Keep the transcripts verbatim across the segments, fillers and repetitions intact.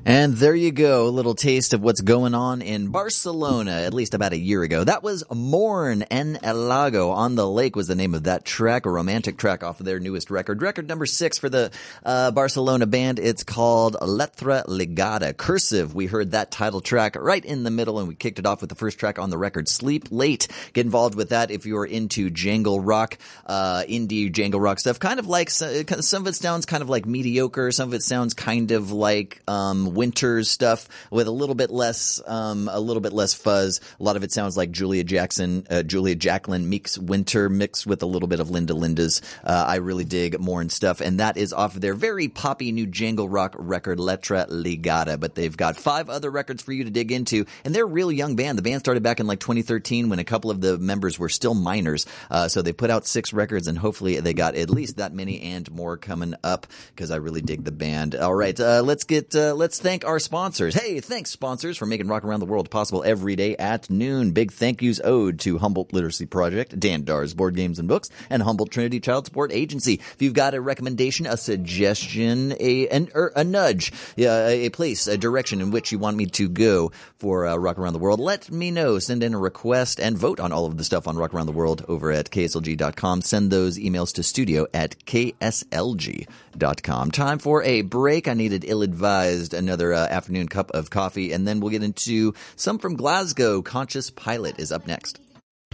And there you go, a little taste of what's going on in Barcelona, at least about a year ago. That was Morn en el Lago, On the Lake was the name of that track, a romantic track off of their newest record. Record number six for the uh, Barcelona band. It's called Letra Ligada, Cursive. We heard that title track right in the middle, and we kicked it off with the first track on the record, Sleep Late. Get involved with that if you're into jangle rock, uh, indie jangle rock stuff. Kind of like, some of it sounds kind of like mediocre, some of it sounds kind of like um winter stuff with a little bit less, um, a little bit less fuzz. A lot of it sounds like Julia Jackson, uh, Julia Jacqueline Meeks Winter mixed with a little bit of Linda Linda's. Uh, I really dig more and stuff, and that is off of their very poppy new jangle rock record, Letra Ligada. But they've got five other records for you to dig into, and they're a real young band. The band started back in like twenty thirteen when a couple of the members were still minors. Uh, so they put out six records, and hopefully they got at least that many and more coming up because I really dig the band. All right, uh, let's get uh, let's thank our sponsors. Hey, thanks sponsors for making Rock Around the World possible every day at noon. Big thank yous owed to Humboldt Literacy Project, Dan Dar's Board Games and Books, and Humboldt Trinity Child Support Agency. If you've got a recommendation, a suggestion, a an, er, a nudge, uh, a place, a direction in which you want me to go for uh, Rock Around the World, let me know. Send in a request and vote on all of the stuff on Rock Around the World over at K S L G dot com. Send those emails to studio at K S L G dot com. Time for a break. I needed ill-advised another uh, afternoon cup of coffee, and then we'll get into some from Glasgow. Conscious Pilot is up next.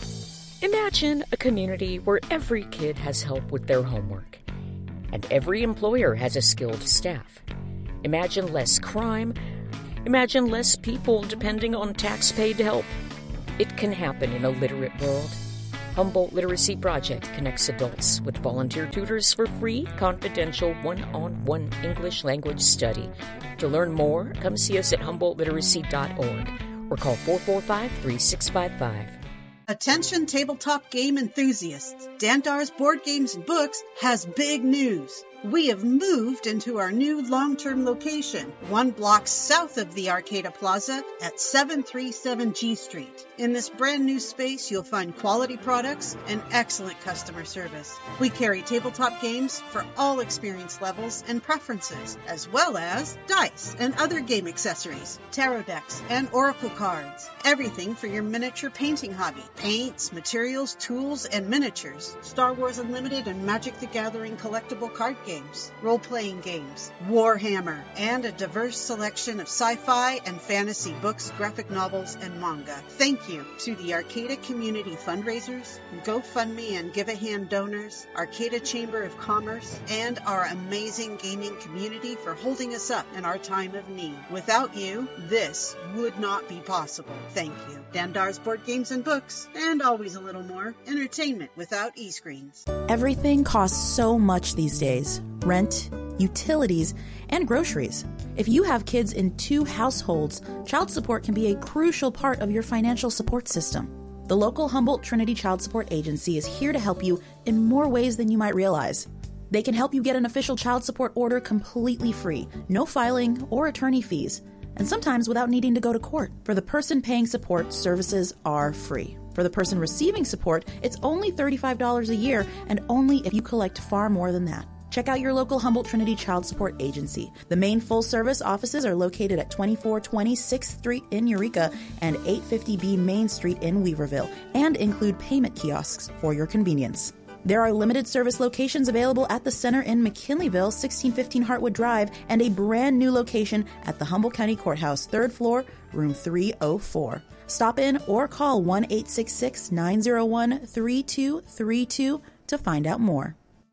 Imagine a community where every kid has help with their homework, and every employer has a skilled staff. Imagine less crime. Imagine less people depending on tax-paid help. It can happen in a literate world. Humboldt Literacy Project connects adults with volunteer tutors for free, confidential, one-on-one English language study. To learn more, come see us at humboldt literacy dot org or call four four five, three six five five. Attention tabletop game enthusiasts. Dan Dar's Board Games and Books has big news. We have moved into our new long-term location, one block south of the Arcata Plaza at seven thirty-seven G Street. In this brand new space, you'll find quality products and excellent customer service. We carry tabletop games for all experience levels and preferences, as well as dice and other game accessories, tarot decks, and oracle cards. Everything for your miniature painting hobby. Paints, materials, tools, and miniatures. Star Wars Unlimited and Magic the Gathering collectible card games, role-playing games, Warhammer, and a diverse selection of sci-fi and fantasy books, graphic novels, and manga. Thank you to the Arcata Community Fundraisers, GoFundMe and Give a Hand donors, Arcata Chamber of Commerce, and our amazing gaming community for holding us up in our time of need. Without you, this would not be possible. Thank you. Dan Dar's Board Games and Books, and always a little more entertainment without e-screens. Everything costs so much these days. Rent, utilities, and groceries. If you have kids in two households, child support can be a crucial part of your financial support system. The local Humboldt Trinity Child Support Agency is here to help you in more ways than you might realize. They can help you get an official child support order completely free, no filing or attorney fees, and sometimes without needing to go to court. For the person paying support, services are free. For the person receiving support, it's only thirty-five dollars a year, and only if you collect far more than that. Check out your local Humboldt Trinity Child Support Agency. The main full-service offices are located at twenty-four twenty sixth Street in Eureka and eight fifty B Main Street in Weaverville, and include payment kiosks for your convenience. There are limited service locations available at the center in McKinleyville, sixteen fifteen Hartwood Drive, and a brand new location at the Humboldt County Courthouse, third floor, room three oh four. Stop in or call one eight six six, nine oh one, three two three two to find out more.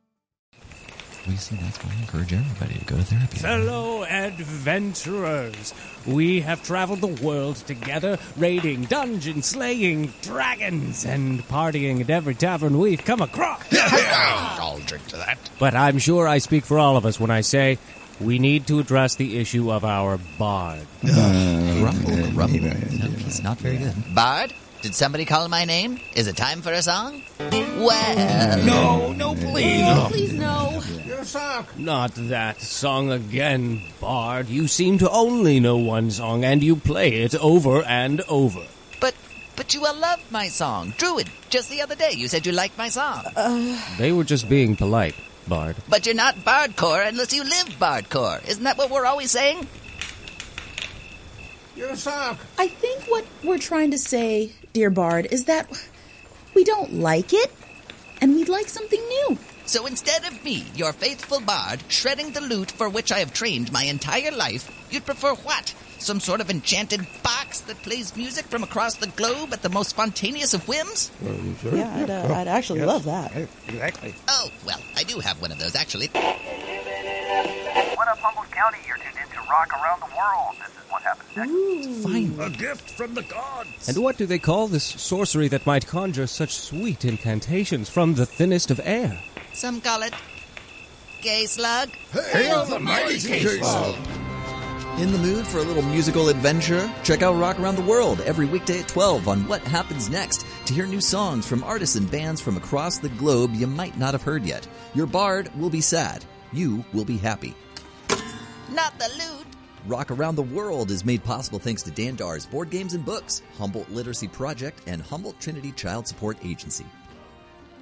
We see that's going to encourage everybody to go to therapy. Fellow adventurers, we have traveled the world together, raiding, dungeon slaying, dragons, and partying at every tavern we've come across. I'll drink to that. But I'm sure I speak for all of us when I say we need to address the issue of our bard. Uh, grumble, grumble. No, he's not very good. Bard? Did somebody call my name? Is it time for a song? Well... No, no, please. No, please, no. Your song. Not that song again, Bard. You seem to only know one song, and you play it over and over. But but you all loved my song. Druid, just the other day you said you liked my song. Uh, they were just being polite, Bard. But you're not Bardcore unless you live Bardcore. Isn't that what we're always saying? Your sock. I think what we're trying to say, dear Bard, is that we don't like it, and we'd like something new. So instead of me, your faithful bard, shredding the lute for which I have trained my entire life, you'd prefer what? Some sort of enchanted box that plays music from across the globe at the most spontaneous of whims? Um, sure. Yeah, I'd, uh, I'd actually Yes. love that. Exactly. Oh, well, I do have one of those, actually. What up, Humboldt County? You're tuned in to Rock Around the World. This is what happens next. Fine. A gift from the gods. And what do they call this sorcery that might conjure such sweet incantations from the thinnest of air? Some call it gay slug. Hail the mighty K-Slug. In the mood for a little musical adventure? Check out Rock Around the World every weekday at twelve on What Happens Next to hear new songs from artists and bands from across the globe you might not have heard yet. Your bard will be sad. You will be happy. Not the lute. Rock Around the World is made possible thanks to Dandar's Board Games and Books, Humboldt Literacy Project, and Humboldt Trinity Child Support Agency.